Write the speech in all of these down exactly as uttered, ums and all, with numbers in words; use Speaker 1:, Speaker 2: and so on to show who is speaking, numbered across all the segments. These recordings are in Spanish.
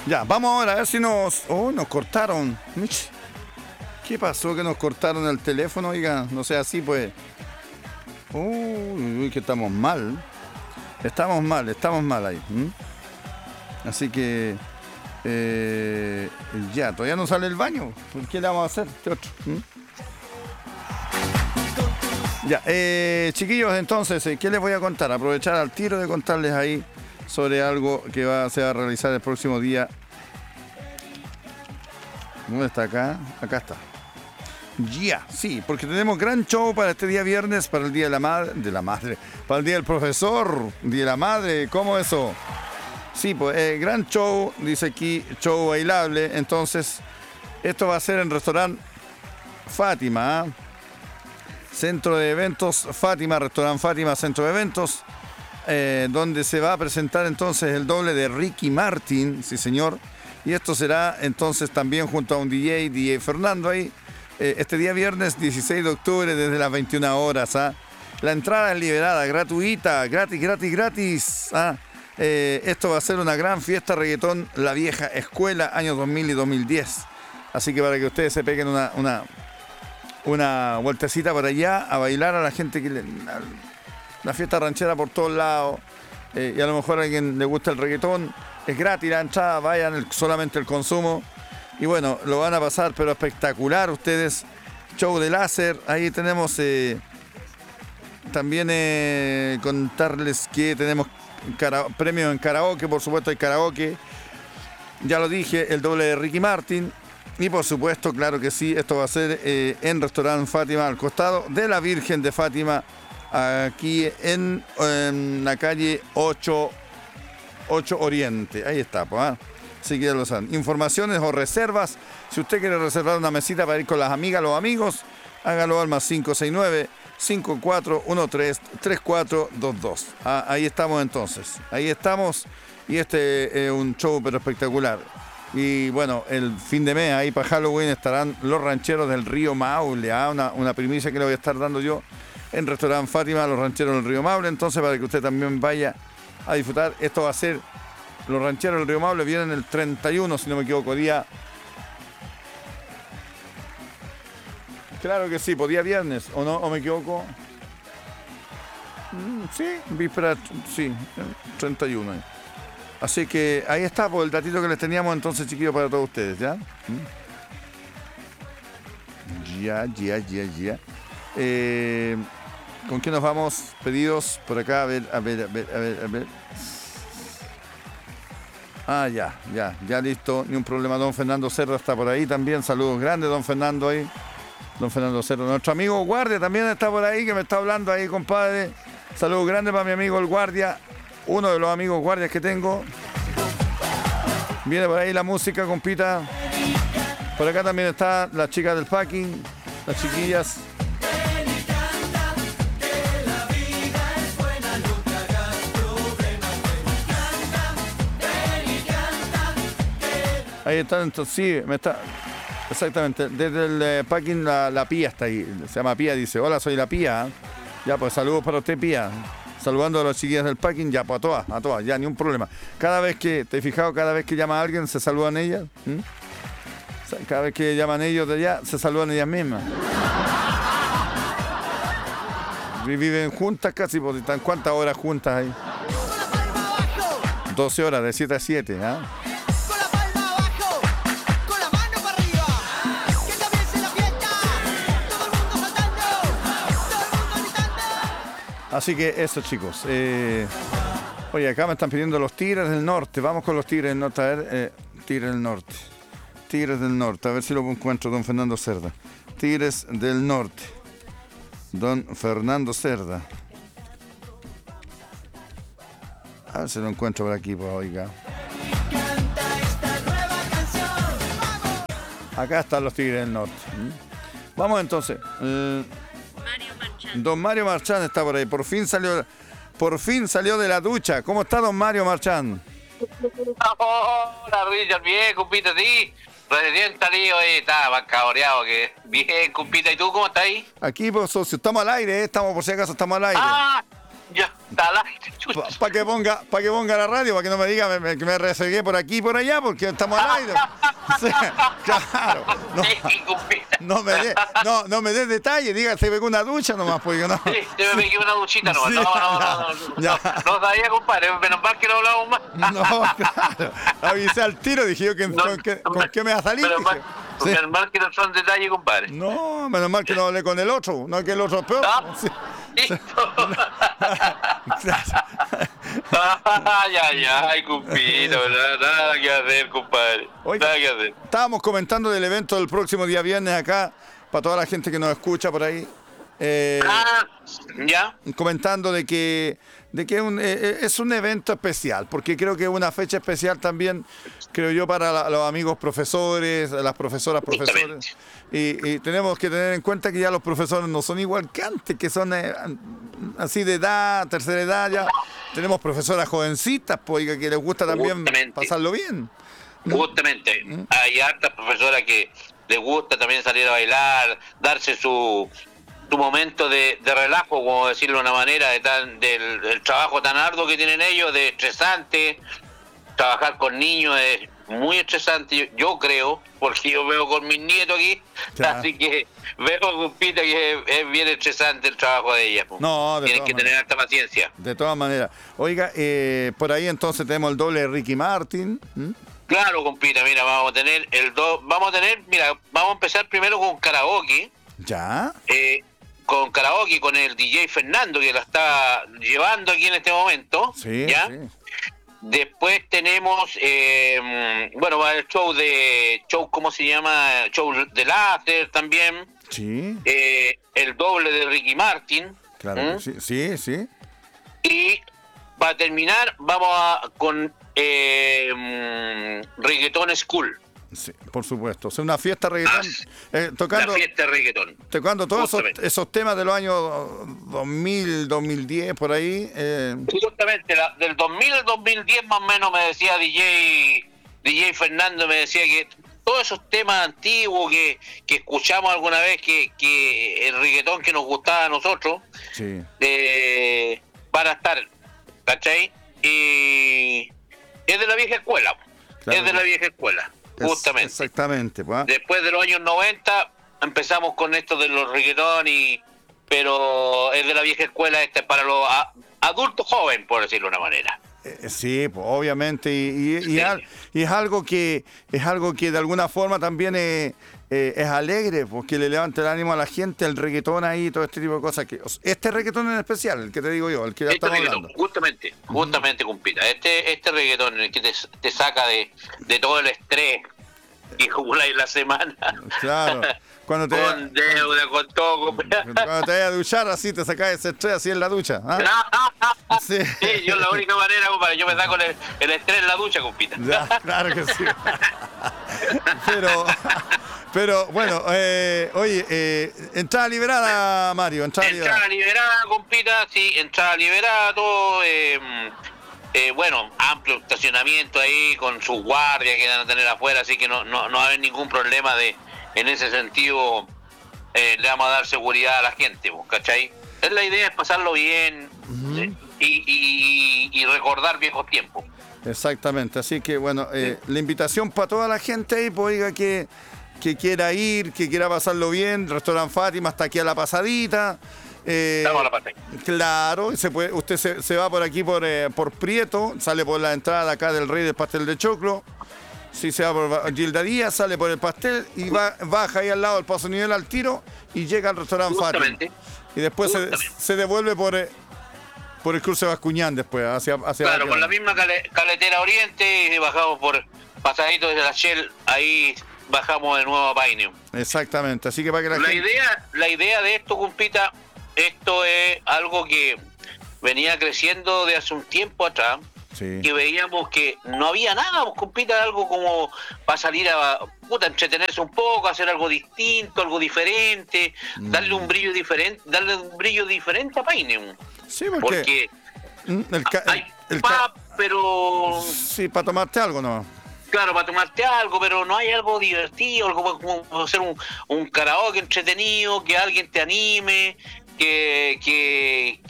Speaker 1: Ya, vamos ahora a ver si nos... Oh, nos cortaron. Mich. ¿Qué pasó que nos cortaron el teléfono? Oiga, no sea así, pues. Uy, uy, que estamos mal. Estamos mal, estamos mal ahí. ¿Mm? Así que... Eh, ya, todavía no sale el baño. ¿Por qué le vamos a hacer este otro? ¿Mm? Ya, eh, chiquillos, entonces, ¿qué les voy a contar? Aprovechar al tiro de contarles ahí sobre algo que va, se va a realizar el próximo día. ¿Dónde está acá? Acá está. Ya, yeah, sí, porque tenemos gran show para este día viernes, para el Día de la Madre, de la Madre, para el Día del Profesor, Día de la Madre, ¿cómo eso? Sí, pues, eh, gran show, dice aquí, show bailable, entonces, esto va a ser en restaurante Fátima, ¿eh? Centro de Eventos Fátima, Restaurante Fátima, Centro de Eventos, eh, donde se va a presentar entonces el doble de Ricky Martin, sí señor, y esto será entonces también junto a un D J, D J Fernando ahí, eh, este día viernes dieciséis de octubre desde las veintiuna horas. ¿ah? La entrada es liberada, gratuita, gratis, gratis, gratis. ¿ah? Eh, esto va a ser una gran fiesta reggaetón, la vieja escuela, años dos mil y dos mil diez. Así que para que ustedes se peguen una... una una vueltecita para allá a bailar a la gente que le, la, la fiesta ranchera por todos lados, eh, y a lo mejor a alguien le gusta el reggaetón, es gratis la entrada, vayan el, solamente el consumo y bueno, lo van a pasar pero espectacular ustedes. Show de láser, ahí tenemos eh, también eh, contarles que tenemos cara, premios en karaoke, por supuesto hay karaoke, ya lo dije, el doble de Ricky Martin. Y por supuesto, claro que sí, esto va a ser eh, en Restaurante Fátima, al costado de la Virgen de Fátima, aquí en, en la calle ocho Oriente. Ahí está, pues. ¿eh? Así que ya lo saben. Informaciones o reservas, si usted quiere reservar una mesita para ir con las amigas, los amigos, hágalo al más cinco seis nueve, cinco cuatro uno tres, tres cuatro dos dos. Ah, ahí estamos entonces, ahí estamos. Y este es un show pero espectacular. Y bueno, el fin de mes, ahí para Halloween estarán los rancheros del río Maule, ¿eh? una, una primicia que le voy a estar dando yo en Restaurante Fátima, los rancheros del río Maule, entonces para que usted también vaya a disfrutar. Esto va a ser, los rancheros del río Maule vienen el treinta y uno, si no me equivoco, día... Claro que sí, pues día viernes, ¿o no? ¿O me equivoco? Mm, sí, víspera, sí, treinta y uno. Así que ahí está, por el datito que les teníamos entonces, chiquillos, para todos ustedes, ¿ya? Ya, ya, ya, ya. Eh, ¿Con qué nos vamos? Pedidos por acá, a ver, a ver, a ver, a ver, a ver. Ah, ya, ya, ya listo, ni un problema. Don Fernando Cerda está por ahí también. Saludos grandes, don Fernando ahí. Don Fernando Cerda. Nuestro amigo Guardia también está por ahí, que me está hablando ahí, compadre. Saludos grandes para mi amigo el Guardia. Uno de los amigos guardias que tengo. Viene por ahí la música, compita. Por acá también está la chica del packing, las chiquillas. Ahí están, entonces, sí, me está... Exactamente, desde el eh, packing la, la Pía está ahí. Se llama Pía, dice, hola, soy la Pía. Ya, pues saludos para usted, Pía. Saludando a las chiquillas del packing, ya, pues a todas, a todas, ya, ni un problema. Cada vez que, ¿te he fijado? Cada vez que llama a alguien, se saludan ellas. ¿Mm? Cada vez que llaman ellos de allá, se saludan ellas mismas. Y viven juntas casi, porque están cuántas horas juntas ahí. doce horas, de siete a siete, ¿ah? ¿eh? Así que eso, chicos. Eh, oye, acá me están pidiendo los Tigres del Norte. Vamos con los Tigres del Norte. A ver, eh, Tigres del Norte. Tigres del Norte. A ver si lo encuentro, don Fernando Cerda. Tigres del Norte. Don Fernando Cerda. A ver si lo encuentro por aquí, pues, oiga. Acá están los Tigres del Norte. Vamos entonces. Eh, Don Mario Marchán está por ahí. Por fin salió, por fin salió de la ducha. ¿Cómo está don Mario Marchán?
Speaker 2: Hola, Richard, bien, compita, sí. Recién salido ahí, estaba cabreado que bien, compita. ¿Y tú cómo estás ahí?
Speaker 1: Aquí, pues, socio, estamos al aire, ¿eh? Estamos, por si acaso, estamos al aire.
Speaker 2: Ah, Ya, está al aire, chucha.
Speaker 1: Para pa que ponga para que ponga la radio, para que no me diga me- me- que me resegué por aquí y por allá, porque estamos al aire. Sí, claro. No,
Speaker 2: Sí, compita.
Speaker 1: no me dé no, no me dé detalles, diga, se pegó una ducha nomás, porque no.
Speaker 2: Sí, te me pegué una duchita nomás.
Speaker 1: Sí,
Speaker 2: no, no, no,
Speaker 1: ya,
Speaker 2: no, no,
Speaker 1: ya.
Speaker 2: no, no sabía, compadre. Menos mal que no hablamos más.
Speaker 1: No, claro. Avisé al tiro, dije yo, que,
Speaker 2: No,
Speaker 1: ¿con, qué, ¿con qué me va a salir?
Speaker 2: Menos mal,
Speaker 1: Dije. Sí.
Speaker 2: menos mal que no son detalles, compadre.
Speaker 1: No, menos mal que no hablé con el otro, no que el otro es peor.
Speaker 2: ¿Ah?
Speaker 1: Sí.
Speaker 2: Listo.
Speaker 1: Claro.
Speaker 2: Ay, ay, ay, compito. Nada, nada que hacer, compadre.
Speaker 1: Oiga.
Speaker 2: Nada que hacer.
Speaker 1: Estábamos comentando del evento del próximo día viernes acá, para toda la gente que nos escucha por ahí. Eh,
Speaker 2: Ah, ya.
Speaker 1: comentando de que, de que un, eh, es un evento especial, porque creo que es una fecha especial también, creo yo, para la- los amigos profesores, las profesoras, profesores. Y, y tenemos que tener en cuenta que ya los profesores no son igual que antes, que son eh, así de edad, tercera edad ya. Tenemos profesoras jovencitas, pues, oiga, que les gusta también
Speaker 2: Justamente.
Speaker 1: pasarlo bien.
Speaker 2: Justamente,
Speaker 1: Mm.
Speaker 2: hay hartas profesoras que les gusta también salir a bailar, darse su, su momento de, de relajo, como decirlo de una manera, de tan, del, del trabajo tan arduo que tienen ellos, de estresante. Trabajar con niños es muy estresante, yo, yo creo, porque yo veo con mis nietos aquí,
Speaker 1: Claro.
Speaker 2: así que veo, compita, que es, es bien estresante el trabajo de ellas. po.
Speaker 1: No, de
Speaker 2: Tienen
Speaker 1: todas
Speaker 2: que
Speaker 1: maneras.
Speaker 2: tener harta paciencia.
Speaker 1: De todas maneras. Oiga, eh, por ahí entonces tenemos el doble de Ricky Martin. ¿m?
Speaker 2: Claro, compita, mira, vamos a tener el do, vamos a tener, mira, vamos a empezar primero con karaoke,
Speaker 1: ¿Ya?
Speaker 2: eh, con karaoke con el D J Fernando que la está llevando aquí en este momento,
Speaker 1: Sí,
Speaker 2: ¿ya?
Speaker 1: sí.
Speaker 2: Después tenemos, eh, bueno, va el show de, show, ¿cómo se llama? Show de láser también,
Speaker 1: Sí,
Speaker 2: eh, el doble de Ricky Martin,
Speaker 1: claro
Speaker 2: ¿m?
Speaker 1: que sí. Sí, sí.
Speaker 2: Y para terminar vamos a, con eh, mm, Reggaeton School,
Speaker 1: Sí, por supuesto. Es una fiesta reggaetón. eh, tocando,
Speaker 2: la fiesta de reggaetón.
Speaker 1: tocando todos esos,
Speaker 2: Justamente.
Speaker 1: esos temas de los años dos mil, dos mil diez, por ahí. eh,
Speaker 2: Justamente, la- del dos mil al dos mil diez más o menos me decía D J, D J Fernando, me decía que todos esos temas antiguos que, que escuchamos alguna vez, que, que el reggaetón que nos gustaba a nosotros,
Speaker 1: sí.
Speaker 2: eh, van a estar, ¿cachai? Y es de la vieja escuela,
Speaker 1: Claro.
Speaker 2: es de la vieja escuela,
Speaker 1: Es-
Speaker 2: justamente.
Speaker 1: exactamente. Pues, ¿ah?
Speaker 2: Después de los años noventa empezamos con esto de los reggaetón, y, pero es de la vieja escuela, este para los a- adultos jóvenes, por decirlo de una manera.
Speaker 1: Eh, Sí, pues, obviamente, y, y- y
Speaker 2: Sí.
Speaker 1: al- y es algo que es algo que de alguna forma también eh, eh, es alegre, porque le levanta el ánimo a la gente, el reggaetón ahí, todo este tipo de cosas. Que, este reggaetón en especial, el que te digo yo, el que ya
Speaker 2: Este
Speaker 1: estamos
Speaker 2: reggaetón,
Speaker 1: hablando.
Speaker 2: justamente, justamente, compita, este, este reggaetón el que te, te saca de, de todo el estrés que acumuláis la semana.
Speaker 1: Claro, cuando te,
Speaker 2: Con deuda, con todo, compa.
Speaker 1: cuando te vayas a duchar, así te sacas ese estrés así en la ducha. ¿ah? Sí.
Speaker 2: Sí, yo la única manera, compadre, yo me saco el, el estrés en la ducha, compita.
Speaker 1: Ya, claro que sí. Pero, pero bueno, eh, oye, eh, entrada liberada, Mario, entrada liberada.
Speaker 2: Entrada liberada, compita, sí, entrada liberada, todo, eh, eh, bueno, amplio estacionamiento ahí con sus guardias que van a tener afuera, así que no, no, no va a haber ningún problema de, en ese sentido, eh, le vamos a dar seguridad a la gente, pues, ¿cachai? Es la idea, es pasarlo bien, eh, y, y, y recordar viejos tiempos.
Speaker 1: Exactamente, así que bueno, eh, la invitación para toda la gente ahí, pues oiga, que, que quiera ir, que quiera pasarlo bien, Restaurant Fátima está aquí a la pasadita. eh,
Speaker 2: Estamos a la pantalla.
Speaker 1: Claro, se puede, usted se, se va por aquí por, eh, por Prieto, sale por la entrada acá del Rey del Pastel de Choclo. Si se va por Gilda Díaz, sale por el pastel y va, baja ahí al lado del Paso Nivel al tiro y llega al Restaurant Fátima.
Speaker 2: Justamente.
Speaker 1: Y después se,
Speaker 2: Justamente.
Speaker 1: se devuelve por, eh, por el cruce Bascuñán después, hacia, hacia
Speaker 2: Claro,
Speaker 1: Baquedano.
Speaker 2: con la misma cale- caletera Oriente, y bajamos por pasadito desde la Shell, ahí bajamos de nuevo a Paine.
Speaker 1: Exactamente, así que para que la,
Speaker 2: La
Speaker 1: gente...
Speaker 2: idea, la idea de esto, compita, esto es algo que venía creciendo de hace un tiempo atrás,
Speaker 1: Sí.
Speaker 2: que veíamos que no había nada, pues, compita, algo como para salir a puta, entretenerse un poco, hacer algo distinto, algo diferente,
Speaker 1: Mm.
Speaker 2: darle un brillo diferente, darle un brillo diferente a Paine.
Speaker 1: Sí, porque...
Speaker 2: Porque
Speaker 1: mm, el ca-
Speaker 2: hay
Speaker 1: el ca-
Speaker 2: pub, pero
Speaker 1: Sí, para tomarte algo, ¿no?
Speaker 2: claro, para tomarte algo, pero no hay algo divertido, algo como, como hacer un, un karaoke entretenido, que alguien te anime, que, que, que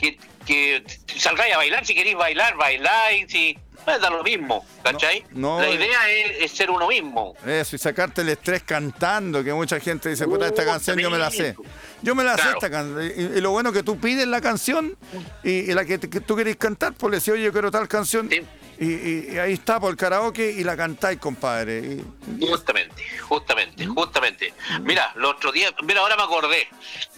Speaker 2: que salgáis a bailar, si queréis bailar, bailáis, si pues da lo mismo, ¿cachai?
Speaker 1: No, no,
Speaker 2: la idea es, es ser uno mismo.
Speaker 1: Eso, y sacarte el estrés cantando, que mucha gente dice, puta, esta canción yo me la sé. Yo me la claro. sé esta canción. Y, y lo bueno que tú pides la canción y, y la que, que tú querés cantar, pues le decís, oye, yo quiero tal canción. Sí. Y, y, y ahí está por el karaoke y la cantáis, compadre. Y,
Speaker 2: justamente, justamente, justamente. Mira, los otros días, mira, ahora me acordé.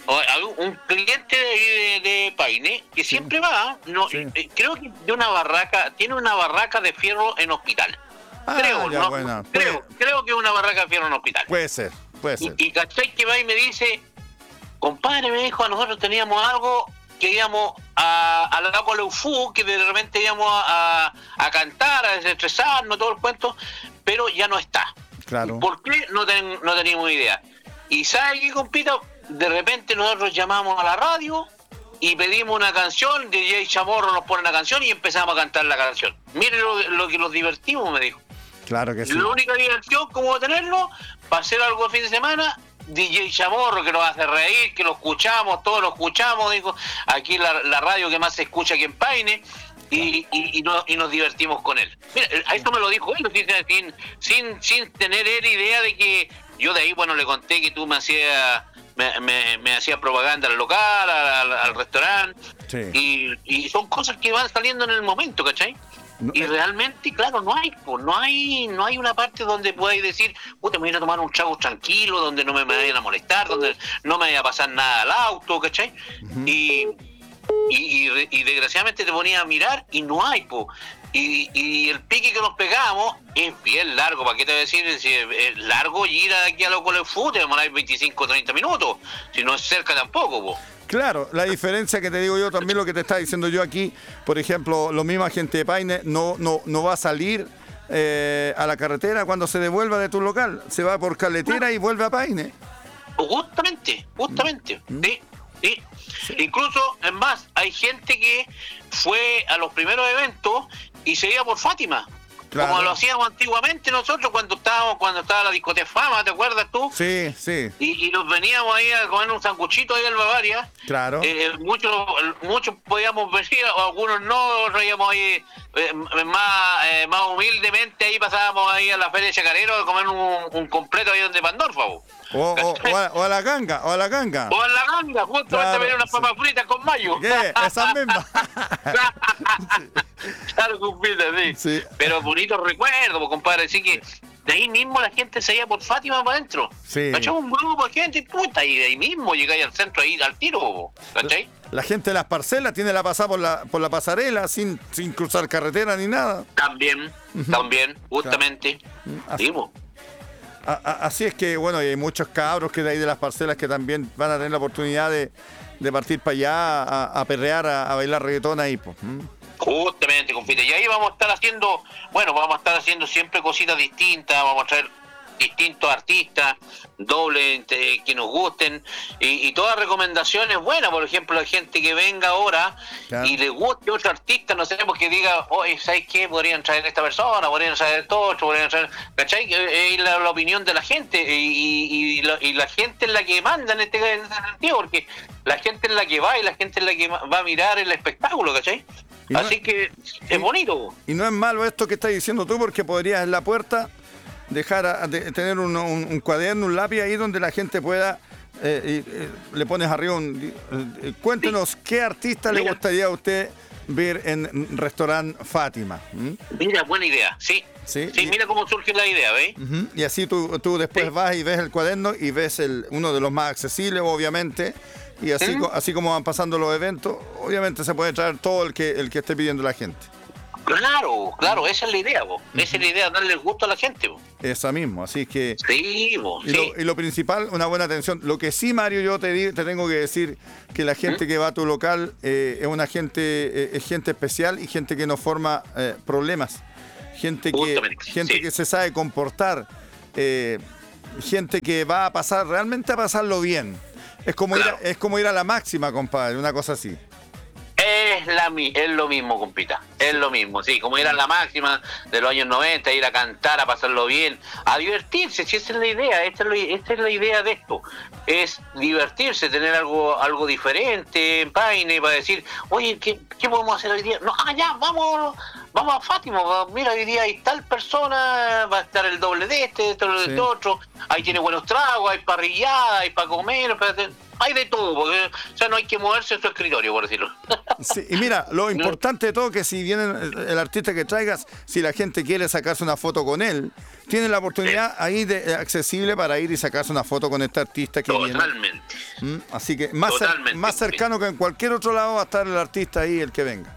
Speaker 2: Un cliente de, de Paine que sí. siempre va, no, sí. creo que de una barraca, tiene una barraca de fierro en hospital.
Speaker 1: Ah,
Speaker 2: creo,
Speaker 1: ya,
Speaker 2: ¿no?
Speaker 1: Buena.
Speaker 2: creo, creo que es una barraca de fierro en hospital.
Speaker 1: Puede ser, puede ser.
Speaker 2: Y, y cachai que va y me dice, compadre, me dijo, a nosotros teníamos algo que íbamos a, a la Coleufú, que de repente íbamos a, a, a cantar, a desestresarnos, todo el cuento, pero ya no está.
Speaker 1: Claro.
Speaker 2: ¿Por qué? No, ten, no teníamos idea. Y ¿sabe qué, compita? De repente nosotros llamamos a la radio y pedimos una canción, D J Chamorro nos pone una canción y empezamos a cantar la canción. Mire lo, lo que nos divertimos, me dijo.
Speaker 1: Claro que sí.
Speaker 2: La única diversión, como tenerlo, para hacer algo el fin de semana, D J Chamorro, que nos hace reír, que lo escuchamos, todos lo escuchamos, digo, aquí la, la radio que más se escucha aquí en Paine, y, y, y, no, y nos divertimos con él. Mira, a esto me lo dijo él, sin, sin, sin tener él idea de que yo de ahí, bueno, le conté que tú me hacías me, me, me hacías propaganda al local, al, al restaurante, sí. y, y son cosas que van saliendo en el momento, ¿cachai? No, y realmente, claro, no hay, pues, no hay, no hay una parte donde podáis decir, puta, me voy a tomar un trago tranquilo, donde no me, me vayan a molestar, donde no me vaya a pasar nada al auto, ¿cachai? Uh-huh. Y, y, y, y desgraciadamente te ponía a mirar y no hay, pues. Y, y el pique que nos pegamos es bien largo, ¿para qué te voy a decir? Es, es largo y ir aquí a lo con el fútbol, te demoráis veinticinco o treinta minutos, si no es cerca tampoco, pues.
Speaker 1: Claro, la diferencia que te digo yo también, lo que te está diciendo yo aquí, por ejemplo, lo misma gente de Paine no, no, no va a salir eh, a la carretera cuando se devuelva de tu local, se va por carretera no. y vuelve a Paine.
Speaker 2: Justamente, justamente, ¿Mm? sí, sí, sí. Incluso, es más, hay gente que fue a los primeros eventos y se iba por Fátima. Claro. Como lo hacíamos antiguamente nosotros cuando estábamos, cuando estaba la discoteca Fama, ¿te acuerdas tú?
Speaker 1: Sí, sí.
Speaker 2: Y, y nos veníamos ahí a comer un sanguchito ahí al Bavaria.
Speaker 1: Claro.
Speaker 2: Eh, muchos, muchos podíamos venir, o algunos no, reíamos ahí eh, más, eh, más humildemente, ahí pasábamos ahí a la feria de Chacarero a comer un, un completo ahí donde Pandorfa.
Speaker 1: O, o, o, a, o a la ganga, o a la ganga.
Speaker 2: O a la ganga, justo claro, venir unas papas sí. fritas con mayo.
Speaker 1: ¿Qué? Esas mismas.
Speaker 2: Claro, compita, sí. sí. Pero bonito recuerdo, pues, compadre. Así que de ahí mismo la gente se iba por Fátima para adentro.
Speaker 1: Sí.
Speaker 2: Echamos un grupo de gente y puta, y de ahí mismo llegáis al centro ahí al tiro, ¿cachai?
Speaker 1: La, la gente de las parcelas tiene la pasada por la, por la pasarela sin, sin cruzar carretera ni nada.
Speaker 2: También, uh-huh. también, justamente.
Speaker 1: Claro. Así, a, a, así es que, bueno, y hay muchos cabros que de ahí de las parcelas que también van a tener la oportunidad de, de partir para allá a, a perrear, a, a bailar reggaetón ahí, pues. ¿Mm?
Speaker 2: Justamente, confite. Y ahí vamos a estar haciendo, bueno, vamos a estar haciendo siempre cositas distintas, vamos a traer distintos artistas, dobles eh, que nos gusten, y, y todas recomendaciones buenas, por ejemplo, la gente que venga ahora claro. y le guste otro artista, no sé, porque diga, oye, ¿sabes qué? Podrían traer esta persona, podrían traer esto otro, podrían traer, ¿cachai? Es la, la opinión de la gente, y, y, y, la, y la gente es la que manda en este, en este sentido, porque la gente es la que va y la gente es la que va a mirar el espectáculo, ¿cachai? No, así que es bonito.
Speaker 1: Y no es malo esto que estás diciendo tú, porque podrías en la puerta dejar a, de, tener un, un, un cuaderno, un lápiz ahí donde la gente pueda, eh, y, eh, le pones arriba un... Eh, cuéntenos sí. qué artista Mira. le gustaría a usted ver en Restaurant Fátima. ¿Mm?
Speaker 2: Mira, buena idea, sí. Sí, sí, mira cómo surge la idea, ¿ves?
Speaker 1: Uh-huh. Y así tú, tú después sí. vas y ves el cuaderno y ves el, uno de los más accesibles, obviamente. Y así, ¿Mm? así como van pasando los eventos, obviamente se puede traer todo el que el que esté pidiendo la gente.
Speaker 2: Claro, claro, esa es la idea, vos. Uh-huh. Esa es la idea, darle el gusto a la gente, vos.
Speaker 1: Esa mismo, así que...
Speaker 2: Sí, vos,
Speaker 1: y,
Speaker 2: sí.
Speaker 1: Lo, y lo principal, una buena atención. Lo que sí, Mario, yo te, di, te tengo que decir que la gente ¿Mm? que va a tu local eh, es una gente, eh, es gente especial y gente que no forma eh, problemas. Gente que, gente sí. que se sabe comportar, eh, gente que va a pasar, realmente a pasarlo bien. Es como, claro. ir a, es como ir a la máxima, compadre, una cosa así.
Speaker 2: Eh, Es la es lo mismo, compita, es lo mismo, sí, como era la máxima de los años noventa, ir a cantar, a pasarlo bien, a divertirse, si esa es la idea, esta es, lo, esta es la idea de esto, es divertirse, tener algo algo diferente en Paine, para decir, oye, ¿qué, qué podemos hacer hoy día? No, ah, ya, vamos, vamos a Fátima, mira, hoy día hay tal persona, va a estar el doble de este, el doble de este otro, ahí tiene buenos tragos, hay parrillada, hay para comer, para hacer... hay de todo, porque o sea, no hay que moverse en su escritorio, por decirlo.
Speaker 1: Sí, y mira, lo importante de todo que si viene el, el artista que traigas, si la gente quiere sacarse una foto con él, tiene la oportunidad ahí de accesible para ir y sacarse una foto con este artista que
Speaker 2: Totalmente.
Speaker 1: viene. ¿Mm? Así que más, cer- más cercano que en cualquier otro lado va a estar el artista ahí, el que venga.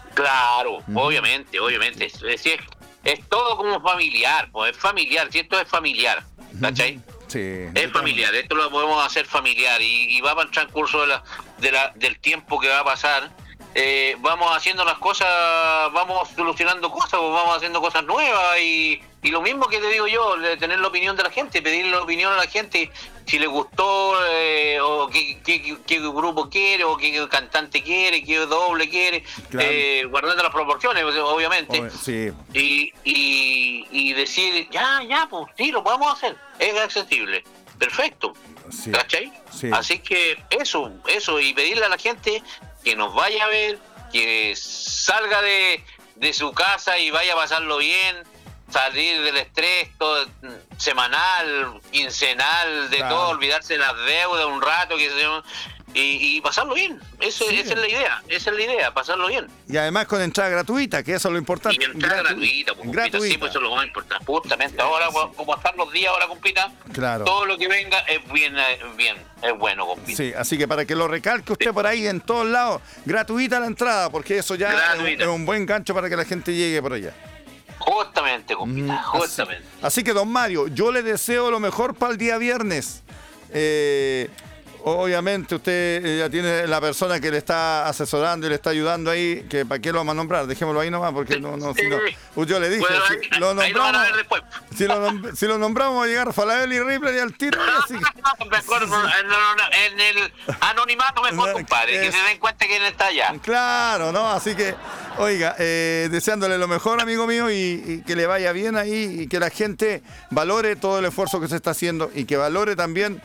Speaker 2: Claro,
Speaker 1: ¿Mm?
Speaker 2: obviamente, obviamente. Es, es, es todo como familiar, pues es familiar, si esto es familiar, ¿cachai?
Speaker 1: Sí,
Speaker 2: es familiar, esto lo podemos hacer familiar y, y va para el transcurso de la, de la, del tiempo que va a pasar, eh, vamos haciendo las cosas, vamos solucionando cosas, vamos haciendo cosas nuevas y, y lo mismo que te digo yo, de tener la opinión de la gente, pedirle la opinión a la gente, si le gustó eh, o qué, qué, qué grupo quiere o qué cantante quiere, qué doble quiere, claro. eh, guardando las proporciones, obviamente.
Speaker 1: Obvio, sí.
Speaker 2: y, y, y decir, ya, ya, pues sí, lo podemos hacer, es accesible, perfecto, sí. ¿Cachai? Sí. Así que eso, eso, y pedirle a la gente que nos vaya a ver, que salga de, de su casa y vaya a pasarlo bien, salir del estrés todo, semanal, quincenal, de claro. todo, olvidarse de las deudas un rato, que se, y, y pasarlo bien. Eso, sí. Esa es la idea, esa es la idea, pasarlo bien.
Speaker 1: Y además con entrada gratuita, que eso es lo importante.
Speaker 2: Y entrada Gratu- gratuita, pues, gratuita. Sí, pues eso es lo más importante. Justamente ahora, sí. como están los días ahora, compita, claro. todo lo que venga es bien, bien, es bueno, compita.
Speaker 1: Sí, así que para que lo recalque usted sí. por ahí en todos lados, gratuita la entrada, porque eso ya es, es un buen gancho para que la gente llegue por allá.
Speaker 2: Justamente, compita, mm, justamente.
Speaker 1: Así, así que, don Mario, yo le deseo lo mejor para el día viernes. Eh... Obviamente usted ya tiene la persona que le está asesorando y le está ayudando ahí, que para qué lo vamos a nombrar, dejémoslo ahí nomás, porque no, no, si no yo le dije, bueno, si ahí, lo nombramos, si lo, nom- si lo nombramos va a llegar Falabella y Ripley y al tiro. Así que,
Speaker 2: mejor sí, sí. En el anonimato mejor, compadre, es, que se den cuenta quién está allá.
Speaker 1: Claro, ¿no? Así que, oiga, eh, deseándole lo mejor, amigo mío, y, y que le vaya bien ahí, y que la gente valore todo el esfuerzo que se está haciendo y que valore también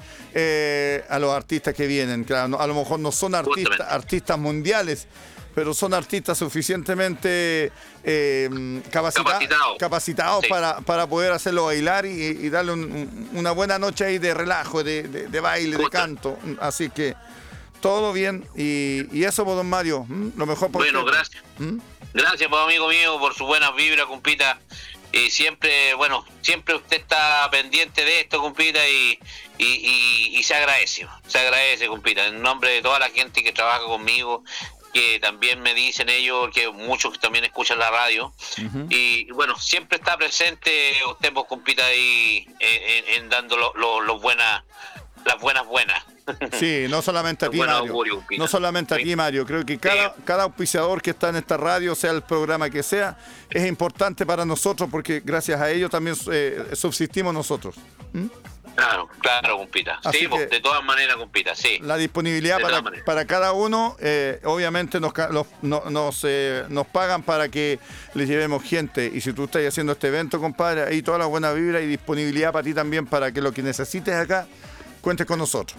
Speaker 1: eh, a los artistas que vienen. Claro, no, a lo mejor no son artistas, artistas mundiales, pero son artistas suficientemente eh, capacita- capacitados, capacitados sí. para, para poder hacerlo bailar y, y darle un, un, una buena noche ahí de relajo, de, de, de baile, Justo. de canto. Así que todo bien. Y, y eso, por don Mario, ¿m? lo mejor por
Speaker 2: Bueno, usted. gracias. ¿Mm? Gracias, pues, amigo mío, por sus buenas vibras, compita. Y siempre, bueno, siempre usted está pendiente de esto, compita, y, y, y, y se agradece, se agradece, compita, en nombre de toda la gente que trabaja conmigo, que también me dicen ellos, que muchos que también escuchan la radio, uh-huh. y bueno, siempre está presente usted, pues, compita, ahí en, en, en dando lo, lo, lo buenas, las buenas buenas.
Speaker 1: Sí, no solamente a ti, Mario. Augurio, no solamente a ti, Mario. Creo que cada, cada auspiciador que está en esta radio, sea el programa que sea, es importante para nosotros porque gracias a ellos también eh, subsistimos nosotros. ¿Mm?
Speaker 2: Claro, claro, compita. Así sí, pues, de todas maneras, compita, sí.
Speaker 1: La disponibilidad para, para cada uno, eh, obviamente nos, los, no, nos, eh, nos pagan para que les llevemos gente. Y si tú estás haciendo este evento, compadre, ahí toda la buena vibra y disponibilidad para ti también, para que lo que necesites acá, cuentes con nosotros.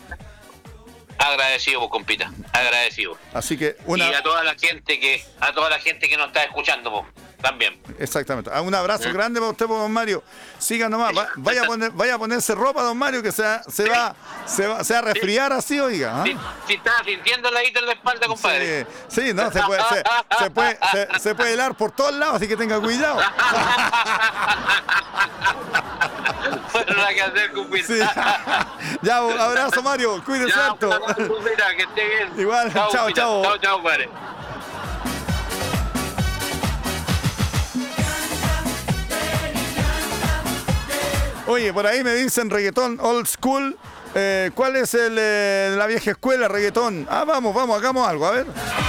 Speaker 2: Agradecido, vos, compita, agradecido.
Speaker 1: Así que una...
Speaker 2: Y a toda la gente que a toda la gente que nos está escuchando, vos, también.
Speaker 1: Exactamente. Un abrazo ¿Mm? grande para usted, don Mario. Siga nomás, va, vaya a poner, vaya a ponerse ropa, don Mario, que se, se va, se va, se va a resfriar así, oiga. ¿Ah?
Speaker 2: Si, si está sintiendo la hita en la espalda, compadre.
Speaker 1: Sí, sí, no, se puede, se, se puede, se, se puede helar por todos lados, así que tenga cuidado.
Speaker 2: Bueno, nada que hacer, compita.
Speaker 1: Sí. Ya, un abrazo, Mario, cuídese harto.
Speaker 2: Que esté bien.
Speaker 1: Igual, chao, chao.
Speaker 2: Chao, chao, chao, padre.
Speaker 1: Oye, por ahí me dicen reggaetón old school. Eh, ¿Cuál es el, eh, la vieja escuela reggaetón? Ah, vamos, vamos, hagamos algo, a ver.